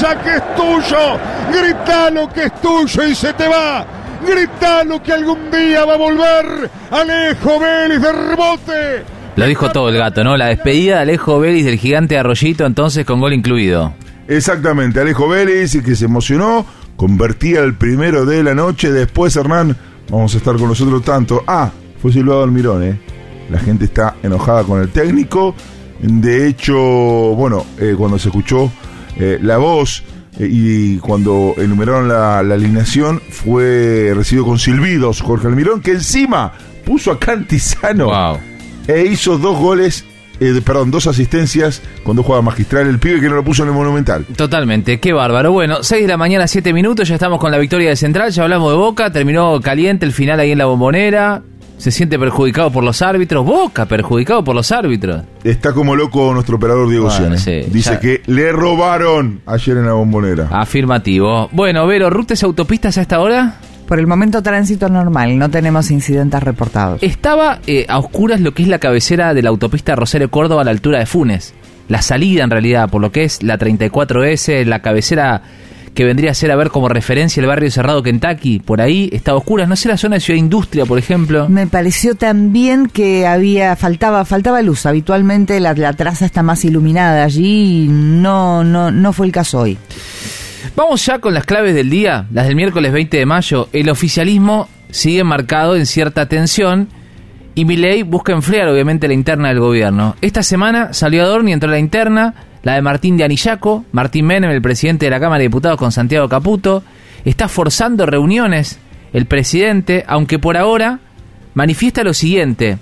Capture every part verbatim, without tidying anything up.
piensa que es tuyo. Gritalo que es tuyo y se te va. Gritalo que algún día va a volver. Alejo Vélez de rebote. Lo dijo todo el gato, ¿no? La despedida de Alejo Vélez del gigante de Arroyito, entonces con gol incluido. Exactamente, Alejo Vélez, que se emocionó, convertía el primero de la noche. Después, Hernán, vamos a estar con nosotros tanto. Ah, fue silbado Almirón, ¿eh? La gente está enojada con el técnico. De hecho, bueno, eh, cuando se escuchó eh, la voz eh, y cuando enumeraron la, la alineación, fue recibido con silbidos Jorge Almirón, que encima puso a Cantizano. Wow. E hizo dos goles, eh, perdón, dos asistencias cuando jugaba magistral el pibe, que no lo puso en el Monumental. Totalmente, qué bárbaro. Bueno, seis de la mañana, siete minutos, ya estamos con la victoria de Central, ya hablamos de Boca, terminó caliente el final ahí en la Bombonera, se siente perjudicado por los árbitros, Boca perjudicado por los árbitros. Está como loco nuestro operador Diego Bueno, Siene. sí, Dice ya. que le robaron ayer en la Bombonera. Afirmativo. Bueno, Vero, ¿rutas y autopistas a esta hora? Por el momento tránsito normal, no tenemos incidentes reportados. Estaba eh, a oscuras lo que es la cabecera de la autopista Rosario Córdoba a la altura de Funes. La salida, en realidad, por lo que es la treinta y cuatro ese, la cabecera que vendría a ser a ver como referencia el barrio Cerrado Kentucky. Por ahí está a oscuras. No sé la zona de Ciudad Industria, por ejemplo. Me pareció también que había faltaba faltaba luz. Habitualmente la, la traza está más iluminada allí y no, no, no fue el caso hoy. Vamos ya con las claves del día, las del miércoles veinte de mayo. El oficialismo sigue marcado en cierta tensión y Milei busca enfriar obviamente la interna del gobierno. Esta semana salió Adorni, entró la interna, la de Martín de Anillaco, Martín Menem, el presidente de la Cámara de Diputados, con Santiago Caputo. Está forzando reuniones el presidente, aunque por ahora manifiesta lo siguiente,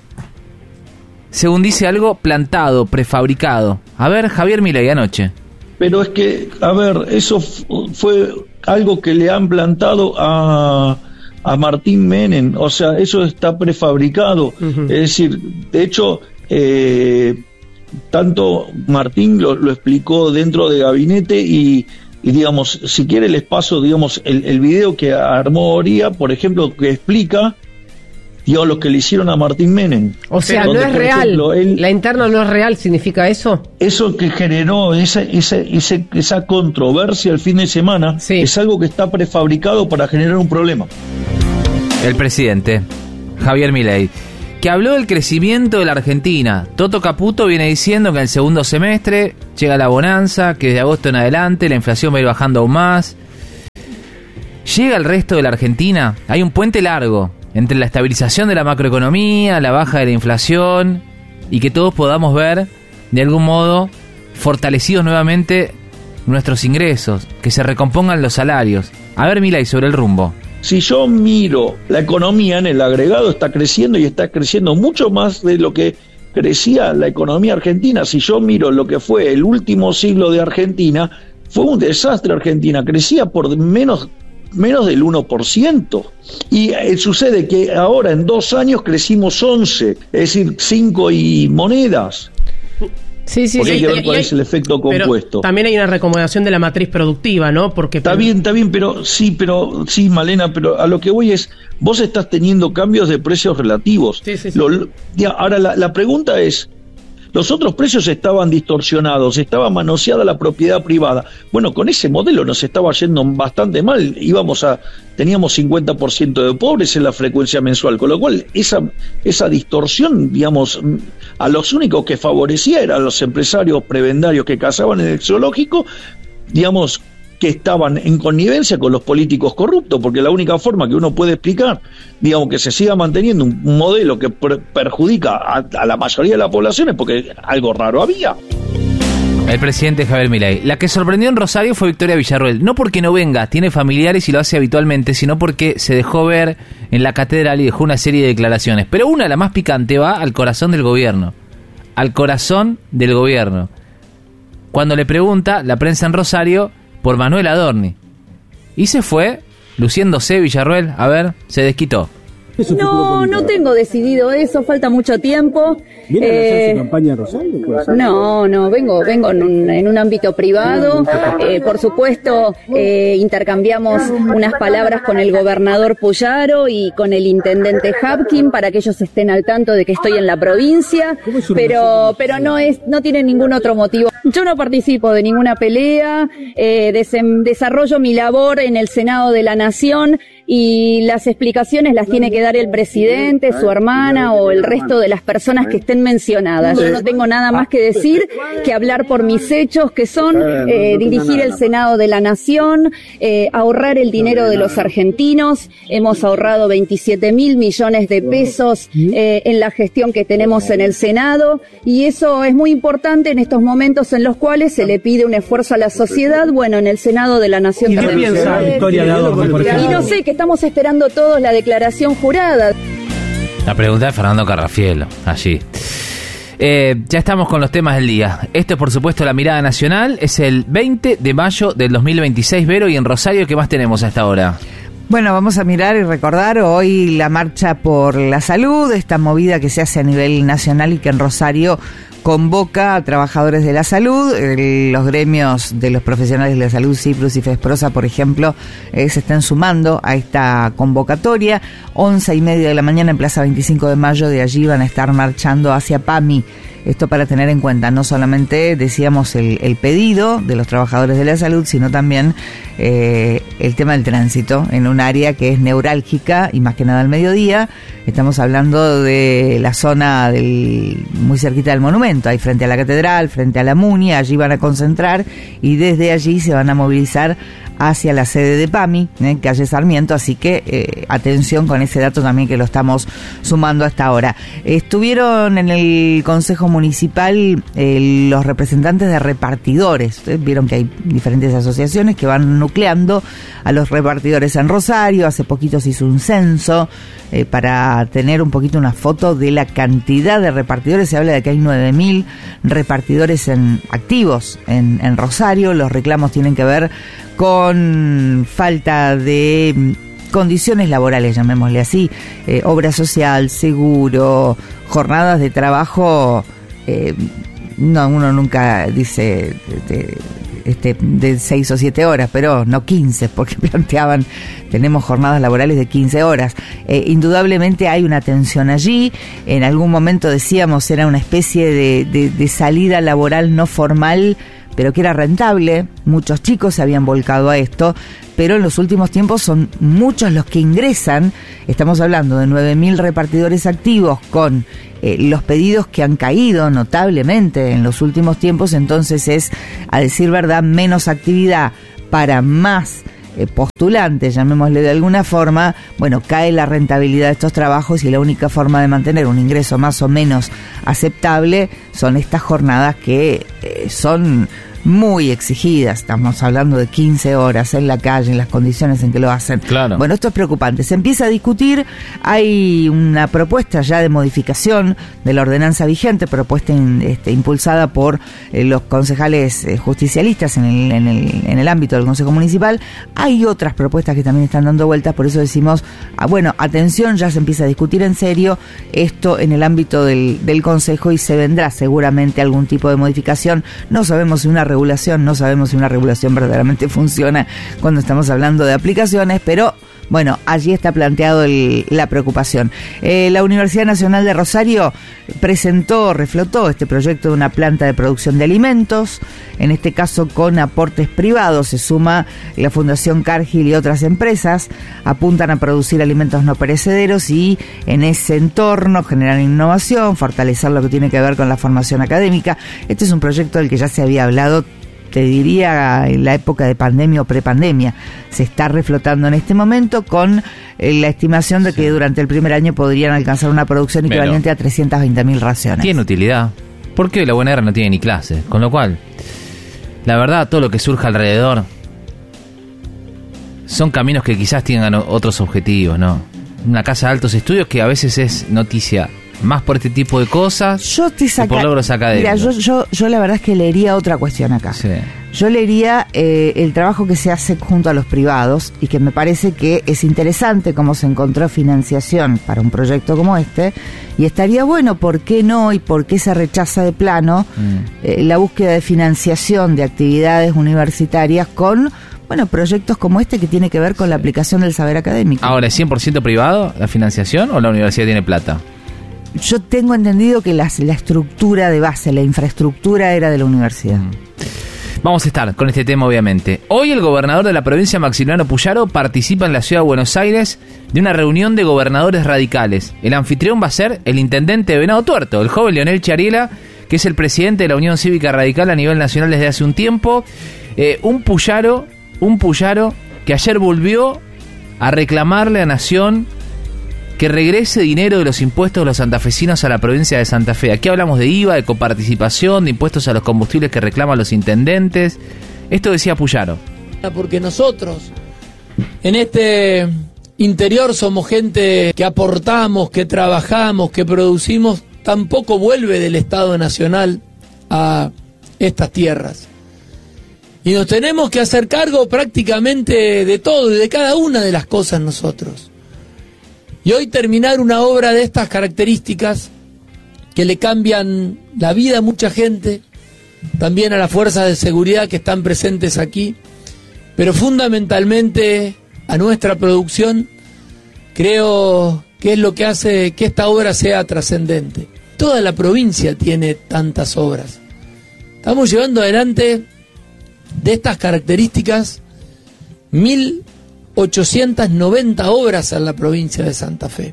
según dice, algo plantado, prefabricado. A ver, Javier Milei anoche. Pero es que, a ver, eso fue algo que le han plantado a, a Martín Menem, o sea, eso está prefabricado. Uh-huh. Es decir, de hecho, eh, tanto Martín lo, lo explicó dentro de gabinete y, y, digamos, si quiere les paso, digamos, el, el video que armó Oría, por ejemplo, que explica, digamos, lo que le hicieron a Martín Menem. O sea, donde, no es real, ejemplo, él, la interna no es real, ¿significa eso? Eso que generó esa, esa, esa, esa controversia el fin de semana, sí, es algo que está prefabricado para generar un problema. El presidente, Javier Milei, que habló del crecimiento de la Argentina. Toto Caputo viene diciendo que en el segundo semestre llega la bonanza, que de agosto en adelante la inflación va a ir bajando aún más. Llega el resto de la Argentina, hay un puente largo entre la estabilización de la macroeconomía, la baja de la inflación y que todos podamos ver, de algún modo, fortalecidos nuevamente nuestros ingresos, que se recompongan los salarios. A ver, Milei, sobre el rumbo. Si yo miro la economía en el agregado, está creciendo y está creciendo mucho más de lo que crecía la economía argentina. Si yo miro lo que fue el último siglo de Argentina, fue un desastre Argentina, crecía por menos menos del uno por ciento. Y eh, sucede que ahora en dos años crecimos once, es decir, cinco y monedas. Sí, sí, Porque sí. hay que ver Y, cuál y, es el efecto compuesto. También hay una recomendación de la matriz productiva, ¿no? Porque está bien, está bien, pero sí, pero sí, Malena, pero a lo que voy es, vos estás teniendo cambios de precios relativos. Sí, sí, sí. Lo, ya, ahora la, la pregunta es, los otros precios estaban distorsionados, estaba manoseada la propiedad privada. Bueno, con ese modelo nos estaba yendo bastante mal, íbamos a, teníamos cincuenta por ciento de pobres en la frecuencia mensual, con lo cual esa, esa distorsión, digamos, a los únicos que favorecía eran los empresarios prebendarios que cazaban en el zoológico, digamos, que estaban en connivencia con los políticos corruptos, porque la única forma que uno puede explicar, digamos, que se siga manteniendo un modelo que per- perjudica a, a la mayoría de la población es porque algo raro había. El presidente Javier Milei. La que sorprendió en Rosario fue Victoria Villarroel, no porque no venga, tiene familiares y lo hace habitualmente, sino porque se dejó ver en la catedral y dejó una serie de declaraciones. Pero una, la más picante, va al corazón del gobierno. Al corazón del gobierno. Cuando le pregunta la prensa en Rosario por Manuel Adorni. Y se fue, luciéndose Villarroel, a ver, se desquitó. No, no tengo decidido eso, falta mucho tiempo. ¿Viene eh, a hacer su campaña en Rosario? No, no, vengo vengo en un, en un ámbito privado. Eh, por supuesto, eh, intercambiamos unas palabras con el gobernador Puyaro y con el intendente Hapkin para que ellos estén al tanto de que estoy en la provincia, pero pero no es no tiene ningún otro motivo. Yo no participo de ninguna pelea, eh, desem, desarrollo mi labor en el Senado de la Nación y las explicaciones las tiene que dar el presidente, su hermana o el resto de las personas que estén mencionadas. Yo no tengo nada más que decir que hablar por mis hechos, que son eh, dirigir el Senado de la Nación, eh, ahorrar el dinero de los argentinos. Hemos ahorrado veintisiete mil millones de pesos eh, en la gestión que tenemos en el Senado y eso es muy importante en estos momentos en los cuales se le pide un esfuerzo a la sociedad. Bueno, en el Senado de la Nación ¿Y qué también. piensa Victoria de Adorno, por ejemplo? Y no sé, que estamos esperando todos la declaración jurada. La pregunta de Fernando Carrafielo, allí. Eh, ya estamos con los temas del día. Esto es, por supuesto, La Mirada Nacional. Es el veinte de mayo del dos mil veintiséis, Vero, y en Rosario, ¿qué más tenemos hasta ahora? Bueno, vamos a mirar y recordar hoy la marcha por la salud, esta movida que se hace a nivel nacional y que en Rosario convoca a trabajadores de la salud. Eh, los gremios de los profesionales de la salud, CIPRUS y FESPROSA, por ejemplo, eh, se están sumando a esta convocatoria. Once y media de la mañana en Plaza veinticinco de mayo, de allí van a estar marchando hacia PAMI. Esto para tener en cuenta, no solamente, decíamos, el, el pedido de los trabajadores de la salud, sino también eh, el tema del tránsito en un área que es neurálgica y más que nada al mediodía. Estamos hablando de la zona del muy cerquita del monumento, ahí frente a la catedral, frente a la Muni. Allí van a concentrar y desde allí se van a movilizar hacia la sede de PAMI, en calle Sarmiento, así que eh, atención con ese dato también que lo estamos sumando hasta ahora. Estuvieron en el Consejo Municipal eh, los representantes de repartidores. Ustedes vieron que hay diferentes asociaciones que van nucleando a los repartidores en Rosario. Hace poquito se hizo un censo eh, para tener un poquito una foto de la cantidad de repartidores. Se habla de que hay nueve mil repartidores en, activos en, en Rosario. Los reclamos tienen que ver con falta de condiciones laborales, llamémosle así, eh, obra social, seguro, jornadas de trabajo, eh, no, uno nunca dice de, este, de seis o siete horas, pero no quince, porque planteaban, tenemos jornadas laborales de quince horas. Eh, indudablemente hay una tensión allí. En algún momento decíamos era una especie de, de, de salida laboral no formal, pero que era rentable. Muchos chicos se habían volcado a esto, pero en los últimos tiempos son muchos los que ingresan. Estamos hablando de nueve mil repartidores activos con eh, los pedidos que han caído notablemente en los últimos tiempos. Entonces es, a decir verdad, menos actividad para más eh, postulantes, llamémosle de alguna forma. Bueno, cae la rentabilidad de estos trabajos y la única forma de mantener un ingreso más o menos aceptable son estas jornadas que eh, son muy exigidas. Estamos hablando de quince horas en la calle, en las condiciones en que lo hacen. Claro. Bueno, esto es preocupante. Se empieza a discutir, hay una propuesta ya de modificación de la ordenanza vigente, propuesta in, este, impulsada por eh, los concejales eh, justicialistas en el, en, el, en el ámbito del Consejo Municipal. Hay otras propuestas que también están dando vueltas, por eso decimos, ah, bueno, atención, ya se empieza a discutir en serio esto en el ámbito del, del Consejo y se vendrá seguramente algún tipo de modificación. No sabemos si una regulación, no sabemos si una regulación verdaderamente funciona cuando estamos hablando de aplicaciones, pero bueno, allí está planteado el, la preocupación. Eh, la Universidad Nacional de Rosario presentó, reflotó este proyecto de una planta de producción de alimentos, en este caso con aportes privados. Se suma la Fundación Cargill y otras empresas, apuntan a producir alimentos no perecederos y en ese entorno generar innovación, fortalecer lo que tiene que ver con la formación académica. Este es un proyecto del que ya se había hablado, te diría, en la época de pandemia o prepandemia. Se está reflotando en este momento con eh, la estimación de que durante el primer año podrían alcanzar una producción equivalente Pero, a trescientas veinte mil raciones. Tiene utilidad, porque la buena guerra no tiene ni clase, con lo cual, la verdad, todo lo que surja alrededor son caminos que quizás tengan otros objetivos, ¿no? Una casa de altos estudios que a veces es noticia más por este tipo de cosas yo te saca... que por logros académicos. Mira, yo, yo, yo la verdad es que leería otra cuestión acá. Sí. Yo leería eh, el trabajo que se hace junto a los privados y que me parece que es interesante cómo se encontró financiación para un proyecto como este, y estaría bueno, ¿por qué no? Y por qué se rechaza de plano mm. eh, la búsqueda de financiación de actividades universitarias con, bueno, proyectos como este que tiene que ver con la aplicación del saber académico. Ahora, ¿es cien por ciento privado la financiación o la universidad tiene plata? Yo tengo entendido que las, la estructura de base, la infraestructura era de la universidad. Mm. Vamos a estar con este tema, obviamente. Hoy el gobernador de la provincia, Maximiliano Puyaro, participa en la ciudad de Buenos Aires de una reunión de gobernadores radicales. El anfitrión va a ser el intendente de Venado Tuerto, el joven Leonel Chiariela, que es el presidente de la Unión Cívica Radical a nivel nacional desde hace un tiempo. Eh, un Puyaro, un Puyaro que ayer volvió a reclamarle a Nación que regrese dinero de los impuestos de los santafesinos a la provincia de Santa Fe. Aquí hablamos de I V A, de coparticipación, de impuestos a los combustibles que reclaman los intendentes. Esto decía Puyaro. Porque nosotros en este interior somos gente que aportamos, que trabajamos, que producimos, tampoco vuelve del Estado Nacional a estas tierras. Y nos tenemos que hacer cargo prácticamente de todo y de cada una de las cosas nosotros. Y hoy terminar una obra de estas características que le cambian la vida a mucha gente, también a las fuerzas de seguridad que están presentes aquí, pero fundamentalmente a nuestra producción, creo que es lo que hace que esta obra sea trascendente. Toda la provincia tiene tantas obras. Estamos llevando adelante de estas características mil ochocientas noventa obras en la provincia de Santa Fe.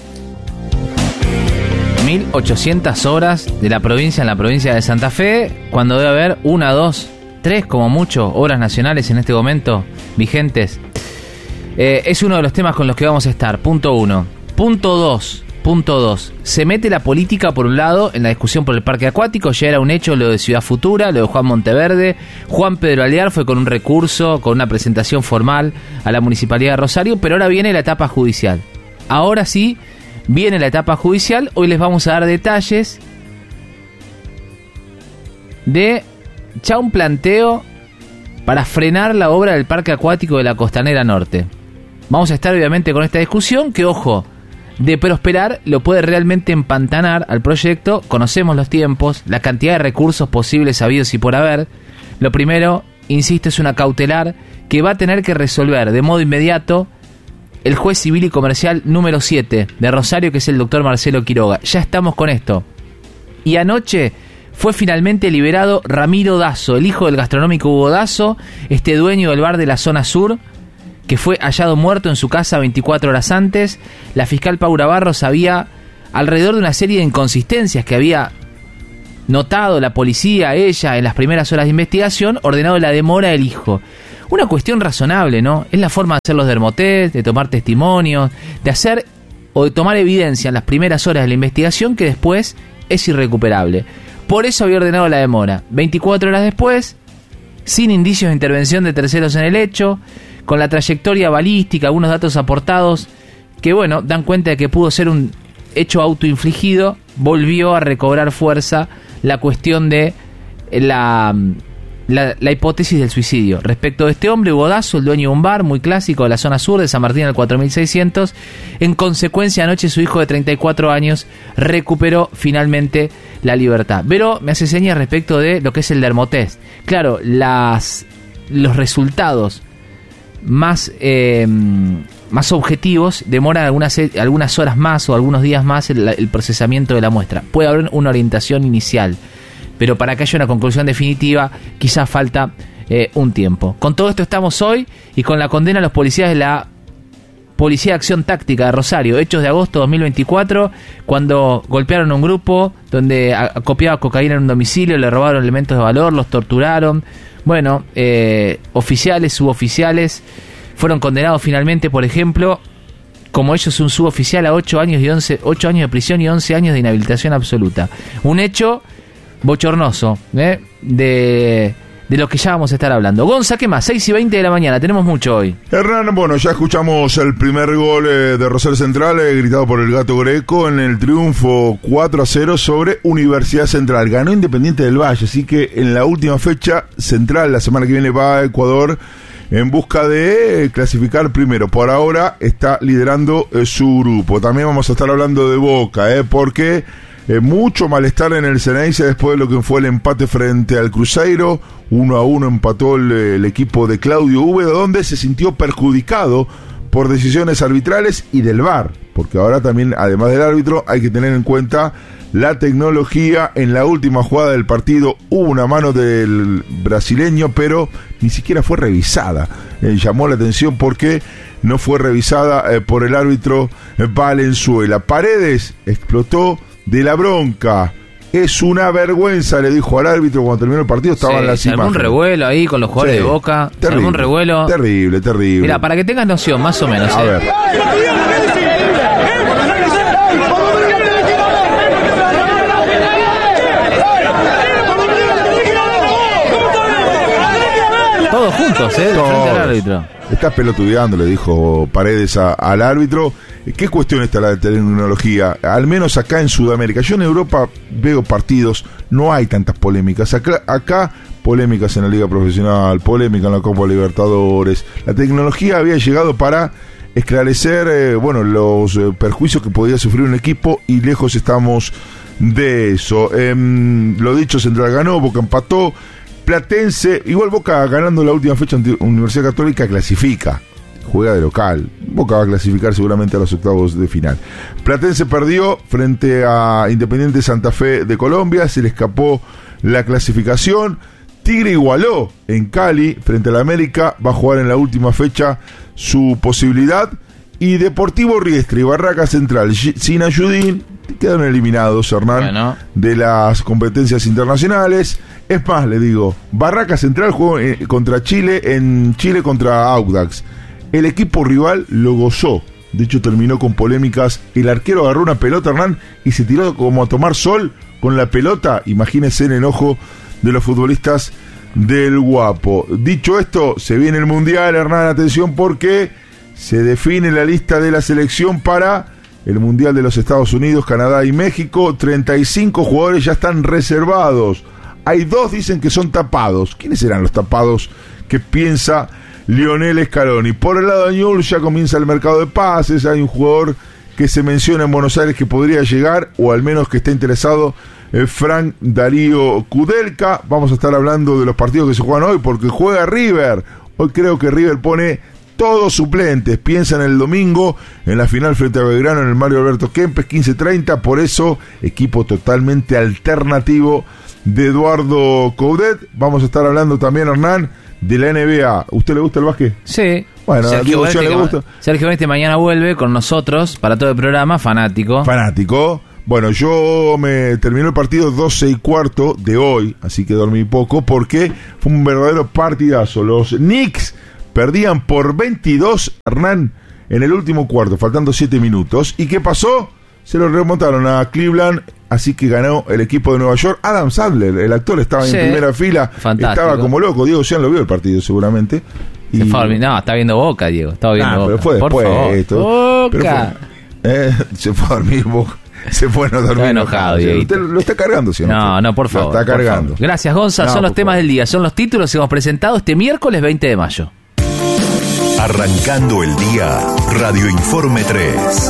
mil ochocientas obras de la provincia en la provincia de Santa Fe, cuando debe haber una, dos, tres como mucho obras nacionales en este momento vigentes. Eh, es uno de los temas con los que vamos a estar. Punto uno. Punto dos. Punto dos. Se mete la política por un lado en la discusión por el parque acuático. Ya era un hecho lo de Ciudad Futura, lo de Juan Monteverde. Juan Pedro Alvear fue con un recurso, con una presentación formal a la Municipalidad de Rosario, pero ahora viene la etapa judicial. Ahora sí, viene la etapa judicial. Hoy les vamos a dar detalles de ya un planteo para frenar la obra del parque acuático de la Costanera Norte. Vamos a estar obviamente con esta discusión que, ojo, de prosperar lo puede realmente empantanar al proyecto. Conocemos los tiempos, la cantidad de recursos posibles habidos y por haber. Lo primero, insisto, es una cautelar que va a tener que resolver de modo inmediato el juez civil y comercial número siete de Rosario, que es el doctor Marcelo Quiroga. Ya estamos con esto. Y anoche fue finalmente liberado Ramiro Dazo, el hijo del gastronómico Hugo Dazo, este dueño del bar de la zona sur, que fue hallado muerto en su casa veinticuatro horas antes. La fiscal Paula Barros había, alrededor de una serie de inconsistencias que había notado la policía, ella, en las primeras horas de investigación, ordenado la demora del hijo. Una cuestión razonable, ¿no? Es la forma de hacer los dermotest, de tomar testimonios, de hacer o de tomar evidencia en las primeras horas de la investigación que después es irrecuperable. Por eso había ordenado la demora. veinticuatro horas después, sin indicios de intervención de terceros en el hecho, con la trayectoria balística, algunos datos aportados que, bueno, dan cuenta de que pudo ser un hecho autoinfligido, volvió a recobrar fuerza la cuestión de la, la, la hipótesis del suicidio. Respecto de este hombre, Hugo Dazo, el dueño de un bar muy clásico de la zona sur de San Martín al cuatro mil seiscientos, en consecuencia anoche su hijo de treinta y cuatro años recuperó finalmente la libertad. Pero me hace señas respecto de lo que es el dermotest. Claro, las, los resultados más eh, más objetivos demoran algunas algunas horas más o algunos días más el, el procesamiento de la muestra. Puede haber una orientación inicial, pero para que haya una conclusión definitiva quizás falta eh, un tiempo. Con todo esto estamos hoy y con la condena a los policías de la Policía de Acción Táctica de Rosario, hechos de agosto de dos mil veinticuatro, cuando golpearon a un grupo donde acopiaba cocaína en un domicilio, le robaron elementos de valor, los torturaron. Bueno, eh, oficiales, suboficiales fueron condenados finalmente, por ejemplo, como ellos, un suboficial a ocho años y once, ocho años de prisión y once años de inhabilitación absoluta. Un hecho bochornoso, ¿eh? de de los que ya vamos a estar hablando. Gonza, ¿qué más? seis y veinte de la mañana, tenemos mucho hoy. Hernán, bueno, ya escuchamos el primer gol eh, de Rosario Central, eh, gritado por el Gato Greco, en el triunfo cuatro a cero sobre Universidad Central. Ganó Independiente del Valle, así que en la última fecha, Central, la semana que viene va a Ecuador en busca de eh, clasificar primero. Por ahora está liderando eh, su grupo. También vamos a estar hablando de Boca, eh, porque eh, mucho malestar en el Ceneice después de lo que fue el empate frente al Cruzeiro. Uno a uno empató el, el equipo de Claudio Úbeda, donde se sintió perjudicado por decisiones arbitrales y del V A R, porque ahora también, además del árbitro, hay que tener en cuenta la tecnología. En la última jugada del partido hubo una mano del brasileño, pero ni siquiera fue revisada. Eh, llamó la atención porque no fue revisada eh, por el árbitro eh, Valenzuela. Paredes explotó de la bronca. Es una vergüenza, le dijo al árbitro cuando terminó el partido. Estaban sí, las se armó imágenes. un revuelo ahí con los jugadores Sí, de Boca. terrible, se armó un revuelo. Terrible, terrible. Mira, para que tengas noción, más o menos. A eh. ver. Todos juntos, ¿eh? De frente al árbitro. Estás pelotudeando, le dijo Paredes a, al árbitro. ¿Qué cuestión está la tecnología? Al menos acá en Sudamérica. Yo en Europa veo partidos, no hay tantas polémicas. Acá, acá polémicas en la Liga Profesional, polémica en la Copa Libertadores. La tecnología había llegado para esclarecer eh, bueno, los eh, perjuicios que podía sufrir un equipo, y lejos estamos de eso. Eh, lo dicho, Central ganó, Boca empató. Platense, igual Boca ganando la última fecha ante Universidad Católica, clasifica, juega de local. Boca va a clasificar seguramente a los octavos de final. Platense perdió frente a Independiente Santa Fe de Colombia, se le escapó la clasificación. Tigre igualó en Cali frente a la América, va a jugar en la última fecha su posibilidad. Y Deportivo Riestra y Barraca Central sin Ayudín quedaron eliminados, Hernán, bueno, de las competencias internacionales. Es más, le digo, Barraca Central jugó eh, contra Chile, en Chile contra Audax. El equipo rival lo gozó. De hecho, terminó con polémicas. El arquero agarró una pelota, Hernán, y se tiró como a tomar sol con la pelota. Imagínense el enojo de los futbolistas del Guapo. Dicho esto, se viene el Mundial, Hernán, atención, porque se define la lista de la selección para el Mundial de los Estados Unidos, Canadá y México. treinta y cinco jugadores ya están reservados. Hay dos, dicen que son tapados. ¿Quiénes serán los tapados que piensa Lionel Scaloni? Por el lado de Newell's ya comienza el mercado de pases. Hay un jugador que se menciona en Buenos Aires que podría llegar, o al menos que está interesado, eh, Frank Darío Kudelka. Vamos a estar hablando de los partidos que se juegan hoy, porque juega River. Hoy creo que River pone todos suplentes. Piensan el domingo en la final frente a Belgrano en el Mario Alberto Kempes, quince treinta. Por eso, equipo totalmente alternativo de Eduardo Coudet. Vamos a estar hablando también, Hernán, de la N B A. ¿Usted le gusta el básquet? Sí. Bueno, Sergio a le gusta. Sergio Benete mañana vuelve con nosotros para todo el programa, fanático. Fanático. Bueno, yo me terminó el partido doce y cuarto de hoy, así que dormí poco, porque fue un verdadero partidazo. Los Knicks perdían por veintidós, Hernán, en el último cuarto, faltando siete minutos. ¿Y qué pasó? Se lo remontaron a Cleveland, así que ganó el equipo de Nueva York. Adam Sandler, el actor, estaba sí, en primera fila. Fantástico. Estaba como loco. Diego Sean lo vio el partido seguramente. Y... No, está viendo Boca, Diego. Estaba viendo ah, Boca. Pero fue después por esto. Boca. Pero fue, eh, se fue a dormir Boca. Se fue a no dormir. Está enojado, Diego. Usted lo está cargando, ¿sí? No, no, por favor. Lo está cargando. Favor. Gracias, Gonza. No, son los temas favor. del día. Son los títulos que hemos presentado este miércoles veinte de mayo. Arrancando el día, Radio Informe tres.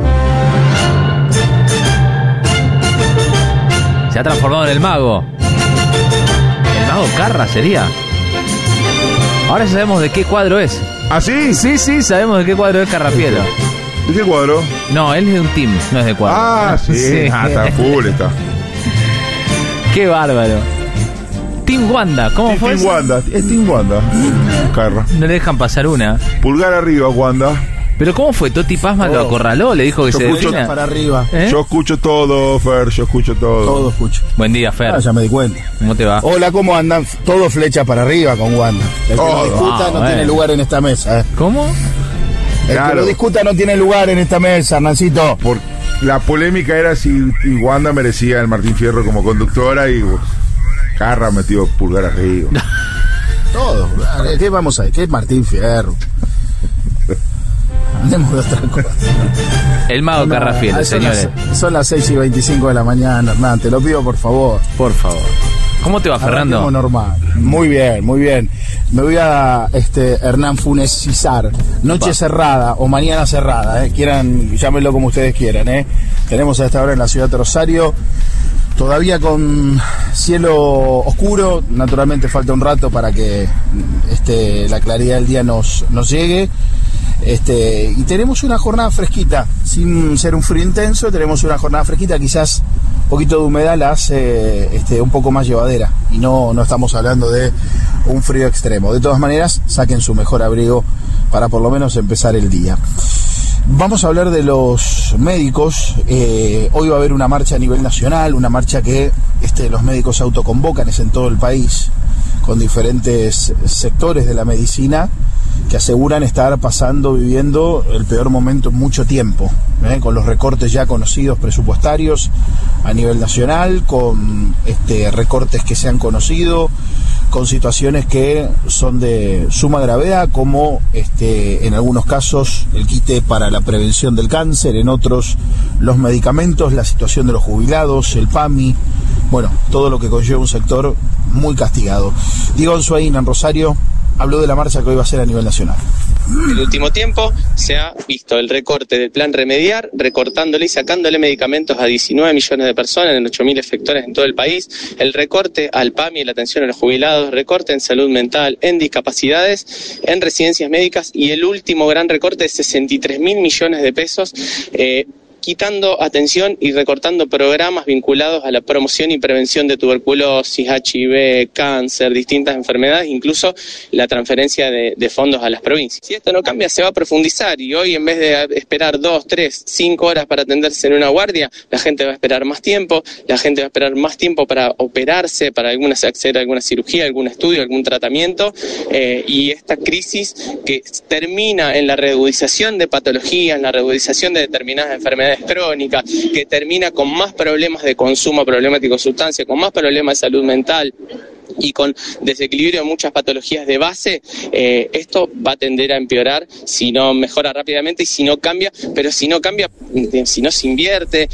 Se ha transformado en el mago. El mago Carra sería. Ahora ya sabemos de qué cuadro es. ¿Ah, sí? Sí, sí, sabemos de qué cuadro es Carrapielo. ¿De qué cuadro? No, él es de un team, no es de cuadro. Ah, sí. sí. Ah, está full, está. Qué bárbaro. Team Wanda, ¿cómo sí, fue Team eso? Wanda, es Team Wanda. Carra. No le dejan pasar una. Pulgar arriba, Wanda. Pero ¿cómo fue? Toti Pazman oh. lo acorraló, le dijo que yo se escucho defina. Para arriba. ¿Eh? Yo escucho todo, Fer, yo escucho todo. Todo escucho. Buen día, Fer. Ah, ya me di cuenta. ¿Cómo te va? Hola, ¿cómo andan? Todo flecha para arriba con Wanda. El que oh, lo discuta ah, no bueno. tiene lugar en esta mesa. ¿eh? ¿Cómo? El claro. que lo discuta no tiene lugar en esta mesa, Hernancito. Por la polémica era si Wanda merecía el Martín Fierro como conductora y... Carra metió pulgar arriba. Todo. ¿Qué vamos a ver? ¿Qué es Martín Fierro? Hablemos de otra cosa. El mago no, Carrafiel, señores. Las, son las seis y veinticinco de la mañana, Hernán. Te lo pido, por favor. Por favor. ¿Cómo te va, Fernando? Normal. Muy bien, muy bien. Me voy a este Hernán Funesizar. Noche va. cerrada o mañana cerrada, eh. Quieran, llámenlo como ustedes quieran, eh. Tenemos a esta hora en la ciudad de Rosario, todavía con cielo oscuro. Naturalmente falta un rato para que este, la claridad del día nos, nos llegue. Este, y tenemos una jornada fresquita, sin ser un frío intenso, tenemos una jornada fresquita, quizás un poquito de humedad la hace este, un poco más llevadera, y no, no estamos hablando de un frío extremo. De todas maneras, saquen su mejor abrigo para por lo menos empezar el día. Vamos a hablar de los médicos. Eh, hoy va a haber una marcha a nivel nacional, una marcha que este, los médicos autoconvocan, es en todo el país, con diferentes sectores de la medicina que aseguran estar pasando, viviendo el peor momento en mucho tiempo, ¿eh? Con los recortes ya conocidos presupuestarios a nivel nacional, con este, recortes que se han conocido, con situaciones que son de suma gravedad, como este, en algunos casos el quite para la prevención del cáncer, en otros los medicamentos, la situación de los jubilados, el PAMI, bueno, todo lo que conlleva un sector muy castigado. Diego Anzuain, en Rosario, habló de la marcha que hoy va a ser a nivel nacional. En el último tiempo se ha visto el recorte del plan Remediar, recortándole y sacándole medicamentos a diecinueve millones de personas en ocho mil efectores en todo el país, el recorte al PAMI, la atención a los jubilados, recorte en salud mental, en discapacidades, en residencias médicas, y el último gran recorte de sesenta y tres mil millones de pesos, eh, quitando atención y recortando programas vinculados a la promoción y prevención de tuberculosis, H I V, cáncer, distintas enfermedades, incluso la transferencia de, de fondos a las provincias. Si esto no cambia, se va a profundizar, y hoy, en vez de esperar dos, tres, cinco horas para atenderse en una guardia, la gente va a esperar más tiempo, la gente va a esperar más tiempo para operarse, para alguna, acceder a alguna cirugía, algún estudio, algún tratamiento, eh, y esta crisis que termina en la reagudización de patologías, en la reagudización de determinadas enfermedades crónica, que termina con más problemas de consumo problemático de sustancias, con más problemas de salud mental y con desequilibrio de muchas patologías de base, eh, esto va a tender a empeorar si no mejora rápidamente y si no cambia, pero si no cambia, si no se invierte.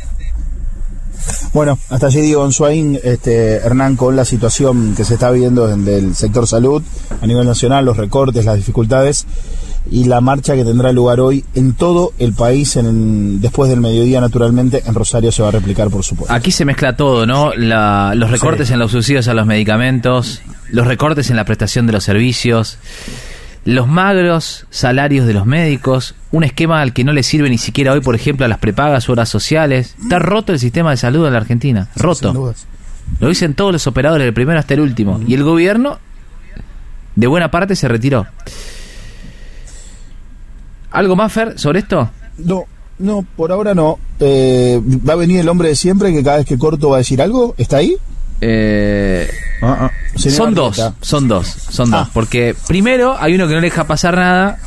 Bueno, hasta allí Diego Anzuain, este, Hernán, con la situación que se está viviendo en el sector salud a nivel nacional, los recortes, las dificultades, y la marcha que tendrá lugar hoy en todo el país, en, después del mediodía, naturalmente, en Rosario se va a replicar, por supuesto. Aquí se mezcla todo, ¿no? La, los recortes sí. en los subsidios a los medicamentos, los recortes en la prestación de los servicios, los magros salarios de los médicos, un esquema al que no le sirve ni siquiera hoy, por ejemplo, a las prepagas u horas sociales. Está roto el sistema de salud en la Argentina, roto. Lo dicen todos los operadores, del primero hasta el último. Y el gobierno, de buena parte, se retiró. ¿Algo más, Fer, sobre esto? No, no, por ahora no. Eh, ¿Va a venir el hombre de siempre que cada vez que corto va a decir algo? ¿Está ahí? Eh, uh, uh. Son dos, son dos, son dos. Ah. Porque primero hay uno que no le deja pasar nada,